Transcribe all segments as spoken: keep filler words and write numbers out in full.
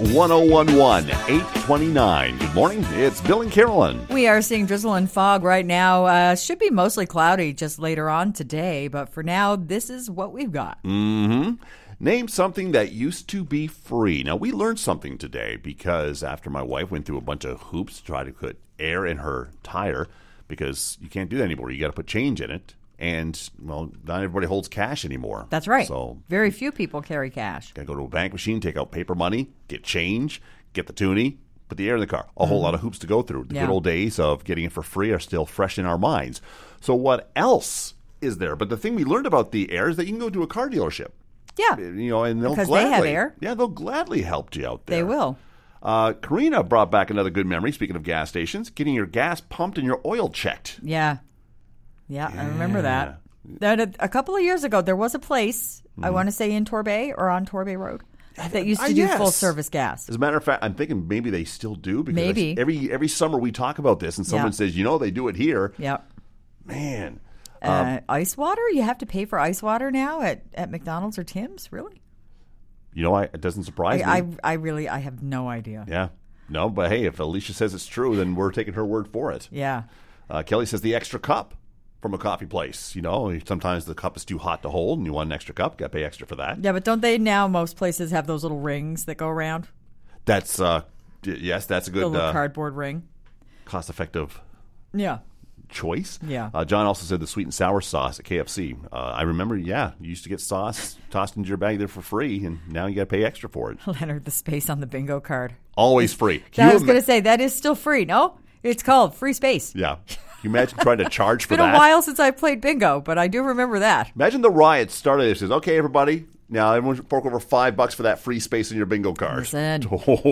one oh one one, eight twenty-nine. Good morning. It's Bill and Carolyn. We are seeing drizzle and fog right now. Uh, should be mostly cloudy just later on today, but for now, this is what we've got. Mm-hmm. Name something that used to be free. Now, we learned something today because after my wife went through a bunch of hoops to try to put air in her tire, because you can't do that anymore. You got to put change in it. And, well, not everybody holds cash anymore. That's right. So very few people carry cash. Got to go to a bank machine, take out paper money, get change, get the toonie, put the air in the car. A whole mm-hmm. lot of hoops to go through. The yeah. good old days of getting it for free are still fresh in our minds. So what else is there? But the thing we learned about the air is that you can go to a car dealership. Yeah. You know, and they'll because gladly, they have air. Yeah, they'll gladly help you out there. They will. Uh, Karina brought back another good memory, speaking of gas stations, getting your gas pumped and your oil checked. Yeah. Yeah, yeah. I remember that. That a, a couple of years ago, there was a place, mm-hmm. I want to say in Torbay or on Torbay Road, that used to uh, do yes. full service gas. As a matter of fact, I'm thinking maybe they still do. Because maybe. Every every summer we talk about this and someone yeah. says, you know, they do it here. Yep. Man. Uh, um, ice water? You have to pay for ice water now at, at McDonald's or Tim's? Really? You know, I, it doesn't surprise I, me. I, I really, I have no idea. Yeah. No, but hey, if Alicia says it's true, then we're taking her word for it. Yeah. Uh, Kelly says the extra cup from a coffee place. You know, sometimes the cup is too hot to hold and you want an extra cup. Got to pay extra for that. Yeah, but don't they now, most places have those little rings that go around? That's, uh, yes, that's a good... The little uh, cardboard ring. Cost-effective yeah. choice. Yeah. Uh, John also said the sweet and sour sauce at K F C. Uh, I remember, yeah, you used to get sauce tossed into your bag there for free, and now you got to pay extra for it. Leonard, the space on the bingo card. Always free. I was going to say, that is still free. No? It's called free space. Yeah. Can you imagine trying to charge for that? It's been that? a while since I played bingo, but I do remember that. Imagine the riot started. It says, okay, everybody, now everyone should fork over five bucks for that free space in your bingo card. Listen,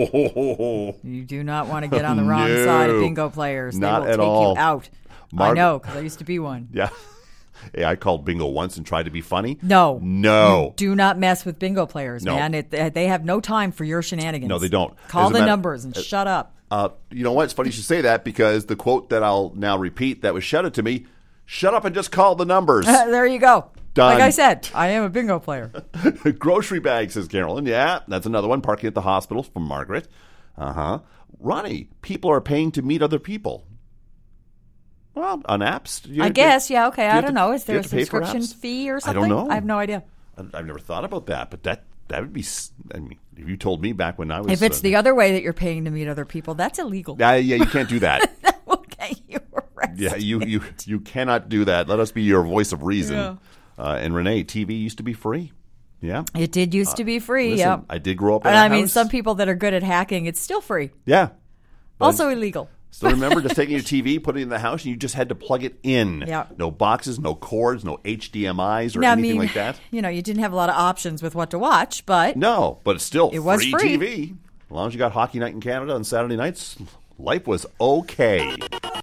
oh. You do not want to get on the wrong no, side of bingo players. Not they will at take all. you out. Mar- I know, because I used to be one. Yeah. Hey, I called bingo once and tried to be funny. No. No. You do not mess with bingo players, no. man. It, they have no time for your shenanigans. No, they don't. Call the matter, numbers and uh, shut up. Uh, you know what? It's funny you should say that because the quote that I'll now repeat that was shouted to me, shut up and just call the numbers. Uh, there you go. Done. Like I said, I am a bingo player. Grocery bag, says Carolyn. Yeah, that's another one. Parking at the hospital from Margaret. Uh-huh. Ronnie, people are paying to meet other people. Well, on apps. You, I guess, you, yeah, okay. I don't to, know. Is there a subscription fee or something? I don't know. I have no idea. I've never thought about that, but that that would be, I mean, if you told me back when I was... If it's uh, the other way that you're paying to meet other people, that's illegal. Uh, yeah, you can't do that. That will get you arrested. Yeah, you, you, you cannot do that. Let us be your voice of reason. Yeah. Uh, and Renee, T V used to be free. Yeah. It did used uh, to be free, listen, yeah. I did grow up in and a I house. mean, some people that are good at hacking, it's still free. Yeah. Also illegal. Still remember just taking your T V, putting it in the house, and you just had to plug it in. Yeah. No boxes, no cords, no H D M Is or now, anything I mean, like that. You know, you didn't have a lot of options with what to watch, but... No, but it's still it was free, free T V. As long as you got Hockey Night in Canada on Saturday nights, life was okay.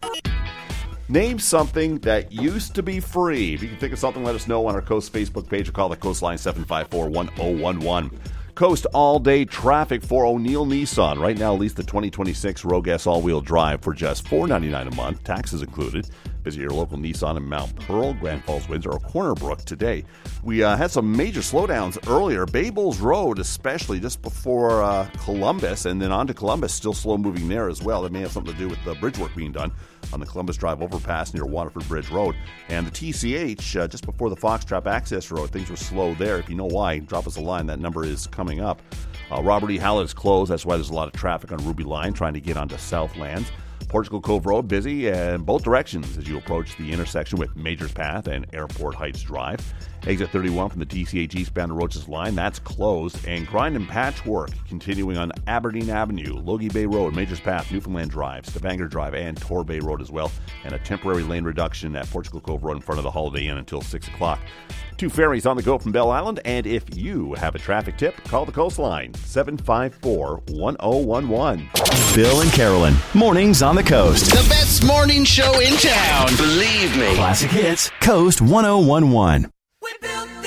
Name something that used to be free. If you can think of something, let us know on our Coast Facebook page or call the Coast line seven five four, one oh one one. Coast all-day traffic for O'Neill Nissan. Right now, lease the twenty twenty-six Rogue S all-wheel drive for just four dollars and ninety-nine cents a month, taxes included. Visit your local Nissan in Mount Pearl, Grand Falls, Windsor, or Corner Brook today. We uh, had some major slowdowns earlier. Babels Road, especially just before uh, Columbus, and then on to Columbus, still slow-moving there as well. That may have something to do with the bridge work being done on the Columbus Drive overpass near Waterford Bridge Road. And the T C H, uh, just before the Foxtrap Access Road, things were slow there. If you know why, drop us a line. That number is coming up. Uh, Robert E. Hallett is closed. That's why there's a lot of traffic on Ruby Line trying to get onto Southlands. Portugal Cove Road, busy in both directions as you approach the intersection with Majors Path and Airport Heights Drive. Exit thirty-one from the T C H eastbound to Roaches Line, that's closed. And grind and patchwork continuing on Aberdeen Avenue, Logie Bay Road, Majors Path, Newfoundland Drive, Stavanger Drive, and Torbay Road as well. And a temporary lane reduction at Portugal Cove Road in front of the Holiday Inn until six o'clock. Two ferries on the go from Bell Island, and if you have a traffic tip, call the Coastline, seven five four, one oh one one. Bill and Carolyn, mornings on the Coast. The best morning show in town, believe me. Classic Hits, Coast one oh one one.